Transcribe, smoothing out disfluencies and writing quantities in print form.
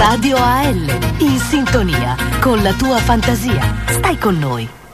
Radio AL, in sintonia con la tua fantasia. Stai con noi.